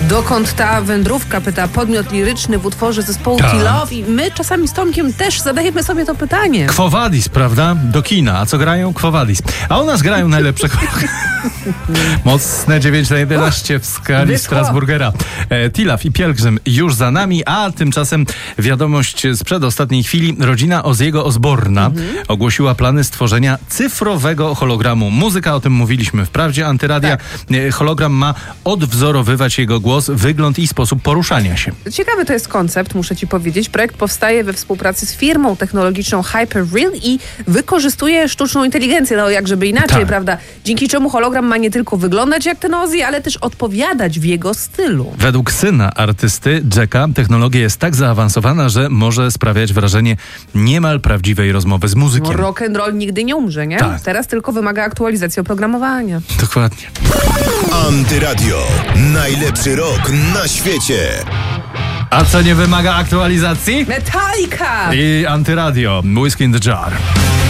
Dokąd ta wędrówka, pyta podmiot liryczny w utworze zespołu T-Love i my czasami z Tomkiem też zadajemy sobie to pytanie. Quo Vadis, prawda? Do kina. A co grają? Quo Vadis. A u nas grają najlepsze mocne 9/11 w skali Strasburgera. T-Love i Pielgrzym już za nami, a tymczasem wiadomość sprzed ostatniej chwili. Rodzina Ozzy'ego Osbourna ogłosiła plany stworzenia cyfrowego hologramu. Muzyka, o tym mówiliśmy w Prawdzie Antyradia. Tak. Hologram ma odwzorowywać jego głos, wygląd i sposób poruszania się. Ciekawy to jest koncept, muszę ci powiedzieć. Projekt powstaje we współpracy z firmą technologiczną Hyperreal i wykorzystuje sztuczną inteligencję, no jak żeby inaczej, prawda? Dzięki czemu hologram ma nie tylko wyglądać jak ten Ozzy, ale też odpowiadać w jego stylu. Według syna artysty Jacka technologia jest tak zaawansowana, że może sprawiać wrażenie niemal prawdziwej rozmowy z muzykiem. No, rock and roll nigdy nie umrze, nie? Tak. Teraz tylko wymaga aktualizacji oprogramowania. Dokładnie. Antyradio. Najlepszy rok na świecie. A co nie wymaga aktualizacji? Metallica! I Antyradio. Whiskey in the Jar.